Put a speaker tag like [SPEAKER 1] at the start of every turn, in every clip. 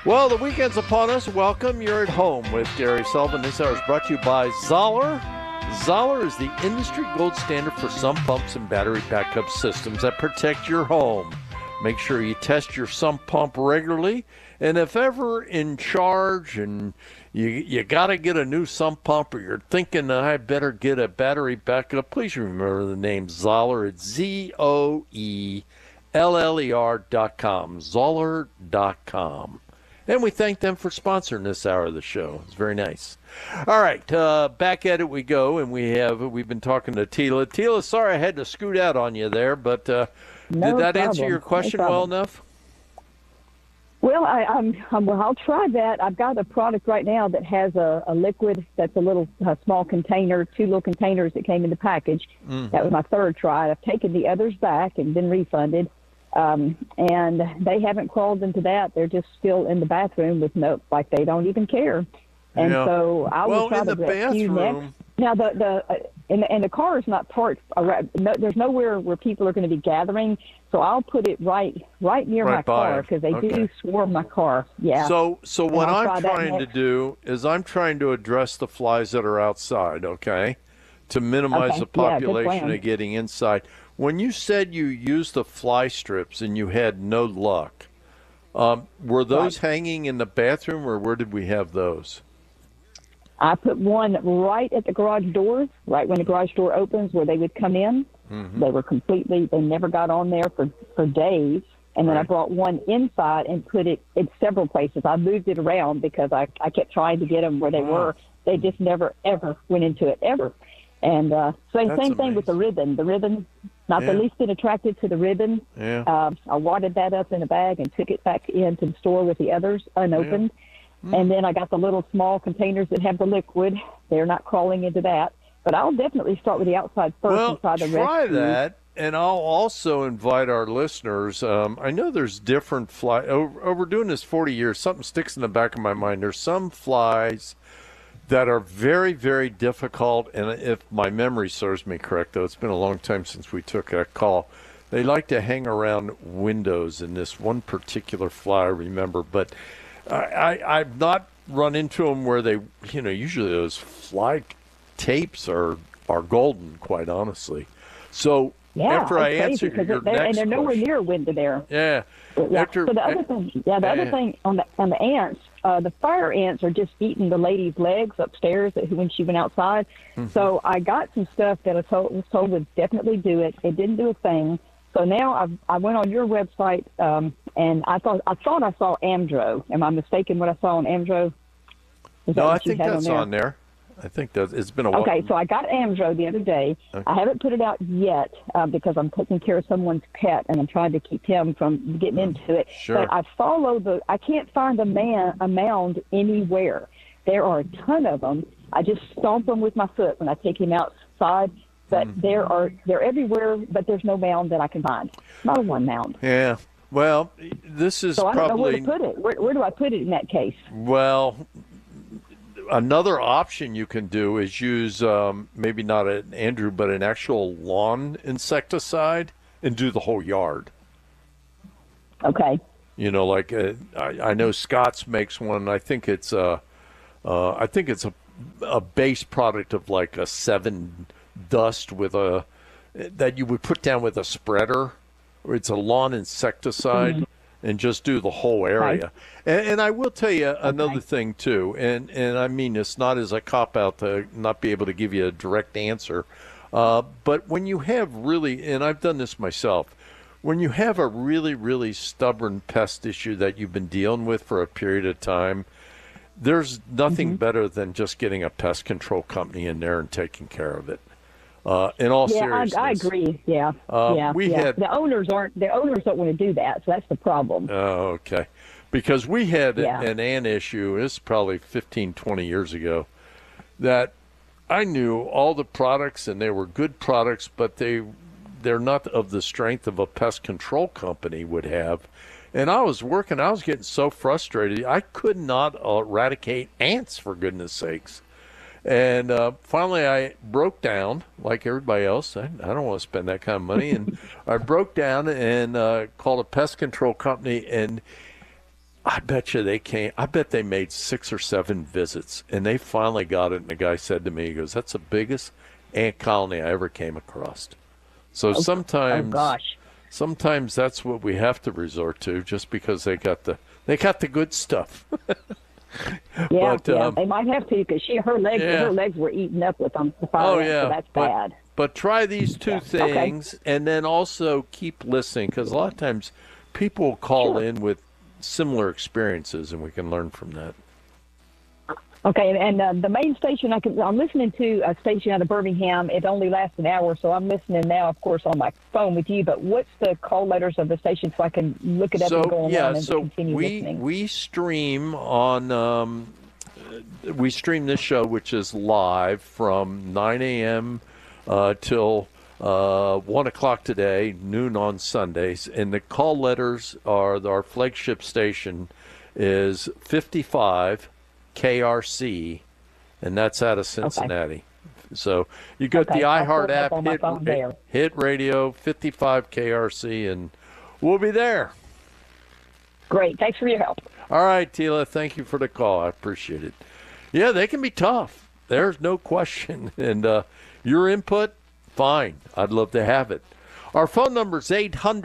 [SPEAKER 1] Well, the weekend's upon us. Welcome. You're at home with Gary Sullivan. This hour is brought to you by Zoller. Zoller is the industry gold standard for sump pumps and battery backup systems that protect your home. Make sure you test your sump pump regularly. And if ever in charge and you got to get a new sump pump, or you're thinking I better get a battery backup, please remember the name Zoller. It's Zoller.com. Zoller.com. And we thank them for sponsoring this hour of the show. It's very nice. All right, back at it we go, and we've been talking to Tila. Tila, sorry I had to scoot out on you there, but did that answer your question well enough?
[SPEAKER 2] Well, I'll try that. I've got a product right now that has a liquid that's a small container, 2 little containers that came in the package. Mm-hmm. That was my third try. I've taken the others back and been refunded. And they haven't crawled into that. They're just still in the bathroom with like they don't even care. And so I will try to rescue next. Now the car is not parked around. No, there's nowhere where people are going to be gathering. So I'll put it right near my car because they do swarm my car. Yeah.
[SPEAKER 1] So what I'm trying to do is I'm trying to address the flies that are outside. Okay, to minimize the population of getting inside. When you said you used the fly strips and you had no luck, were those hanging in the bathroom, or where did we have those?
[SPEAKER 2] I put one right at the garage door, right when the garage door opens, where they would come in. Mm-hmm. They never got on there for days. And then I brought one inside and put it in several places. I moved it around because I kept trying to get them where they were. They just never, ever went into it, ever. And same thing with the ribbon. The ribbon, not the least bit attracted to the ribbon. Yeah. I wadded that up in a bag and took it back into the store with the others unopened. Yeah. And then I got the little small containers that have the liquid. They're not crawling into that. But I'll definitely start with the outside first and try the rescue.
[SPEAKER 1] Try that. And I'll also invite our listeners. I know there's different flies. Over doing this 40 years, something sticks in the back of my mind. There's some flies that are very, very difficult, and if my memory serves me correct, though, it's been a long time since we took that call, they like to hang around windows, in this one particular fly I remember, but I've not run into them where they, usually those fly tapes are golden, quite honestly. So after I answer your next question.
[SPEAKER 2] And they're nowhere near a window there.
[SPEAKER 1] Yeah.
[SPEAKER 2] So the other thing on the ants, the fire ants are just eating the lady's legs upstairs when she went outside. Mm-hmm. So I got some stuff that was told would definitely do it. It didn't do a thing. So now I went on your website and I thought I saw Amdro. Am I mistaken? What I saw on Amdro?
[SPEAKER 1] No, I think that's on there. I think that it's been a while.
[SPEAKER 2] Okay, so I got Amdro the other day. Okay. I haven't put it out yet because I'm taking care of someone's pet and I'm trying to keep him from getting into it.
[SPEAKER 1] Sure.
[SPEAKER 2] But I can't find a mound anywhere. There are a ton of them. I just stomp them with my foot when I take him outside. But they're everywhere, but there's no mound that I can find. Not one mound.
[SPEAKER 1] Yeah. Well, this is
[SPEAKER 2] so I don't know
[SPEAKER 1] probably...
[SPEAKER 2] where to put it. Where do I put it in that case?
[SPEAKER 1] Well... Another option you can do is use maybe not an Andrew, but an actual lawn insecticide and do the whole yard.
[SPEAKER 2] Okay.
[SPEAKER 1] Like I know Scott's makes one. I think it's a base product of like a 7 dust with that you would put down with a spreader. It's a lawn insecticide. Mm-hmm. And just do the whole area. Right. And I will tell you another thing, too, and I mean it's not as a cop-out to not be able to give you a direct answer, but when you have really, and I've done this myself, when you have a really, really stubborn pest issue that you've been dealing with for a period of time, there's nothing better than just getting a pest control company in there and taking care of it. In all seriousness,
[SPEAKER 2] I agree. Yeah, the owners don't want to do that, so that's the problem.
[SPEAKER 1] Oh, okay. Because we had an ant issue. It's probably 15, 20 years ago. That I knew all the products, and they were good products, but they're not of the strength of a pest control company would have. And I was getting so frustrated. I could not eradicate ants, for goodness sakes. And finally, I broke down, like everybody else. I don't want to spend that kind of money. And I broke down and called a pest control company. And I bet you they came. I bet they made 6 or 7 visits, and they finally got it. And the guy said to me, he goes, "That's the biggest ant colony I ever came across." So sometimes that's what we have to resort to, just because they got the good stuff.
[SPEAKER 2] Yeah, they might have to, because her legs were eaten up with them. The fire ants, so that's bad.
[SPEAKER 1] But try these two things, and then also keep listening, because a lot of times people call in with similar experiences, and we can learn from that.
[SPEAKER 2] Okay, and the main station, I'm listening to a station out of Birmingham. It only lasts an hour, so I'm listening now, of course, on my phone with you. But what's the call letters of the station so I can look it up and go on and continue listening?
[SPEAKER 1] We stream on we stream this show, which is live from 9 a.m. Till 1 o'clock today, noon on Sundays. And the call letters are, our flagship station is 55 KRC, and that's out of Cincinnati. Okay. So you got the iHeart app, hit radio, 55 KRC, and we'll be there.
[SPEAKER 2] Great. Thanks for your help.
[SPEAKER 1] All right, Tila, thank you for the call. I appreciate it. Yeah, they can be tough. There's no question. And your input, fine. I'd love to have it. Our phone number is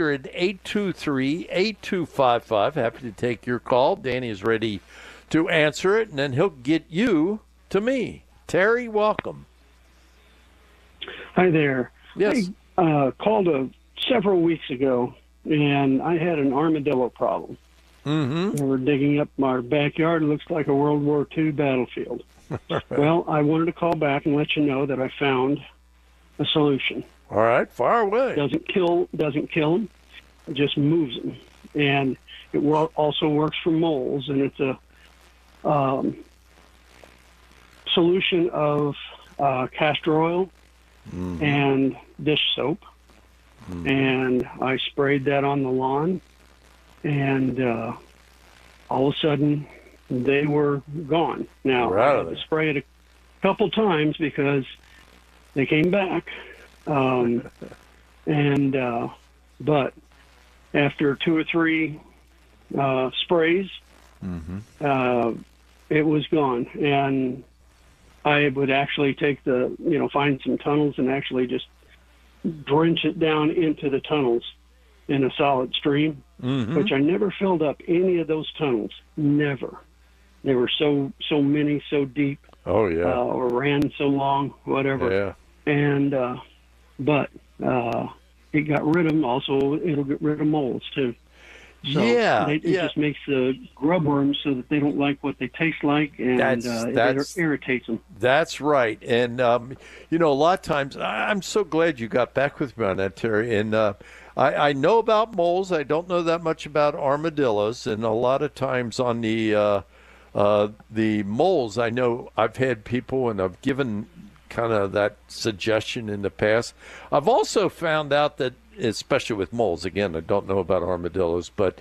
[SPEAKER 1] 800-823-8255. Happy to take your call. Danny is ready to answer it, and then he'll get you to me. Terry, welcome.
[SPEAKER 3] Hi there.
[SPEAKER 1] Yes.
[SPEAKER 3] I called several weeks ago, and I had an armadillo problem.
[SPEAKER 1] Mm-hmm.
[SPEAKER 3] They were digging up my backyard. It looks like a World War II battlefield. Well, I wanted to call back and let you know that I found a solution.
[SPEAKER 1] All right, fire away.
[SPEAKER 3] Doesn't kill them. It just moves them. And it also works for moles, and it's a solution of castor oil and dish soap. And I sprayed that on the lawn, and all of a sudden they were gone. Now, I had to spray it a couple times because they came back. But after 2 or 3 sprays, it was gone. And I would actually take find some tunnels and actually just drench it down into the tunnels in a solid stream, which I never filled up any of those tunnels. Never. They were so many, so deep.
[SPEAKER 1] Oh, yeah.
[SPEAKER 3] Or ran so long, whatever.
[SPEAKER 1] Yeah.
[SPEAKER 3] And, but it got rid of them. Also, it'll get rid of moles, too. So it just makes the grub worms so that they don't like what they taste like, and it irritates them.
[SPEAKER 1] That's right. And, a lot of times, I'm so glad you got back with me on that, Terry. And I know about moles. I don't know that much about armadillos. And a lot of times on the moles, I know I've had people, and I've given kind of that suggestion in the past. I've also found out that, especially with moles, again, I don't know about armadillos, but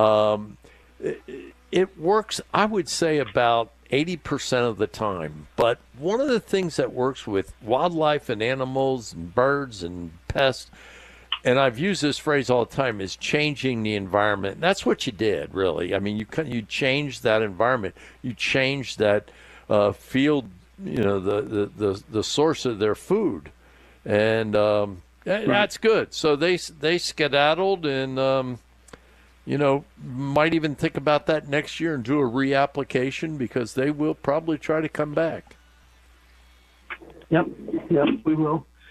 [SPEAKER 1] it works, I would say, about 80% of the time. But one of the things that works with wildlife and animals and birds and pests, and I've used this phrase all the time, is changing the environment. And that's what you did, really. I mean, you changed that environment. You changed that field, the source of their food. And that's good. So they skedaddled, and might even think about that next year and do a reapplication, because they will probably try to come back.
[SPEAKER 3] Yep, we will.